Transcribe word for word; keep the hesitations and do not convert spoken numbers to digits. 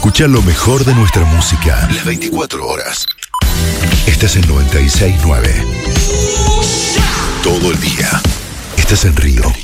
Escucha lo mejor de nuestra música las veinticuatro horas. Estás en noventa y seis nueve. Todo el día. Estás en Río.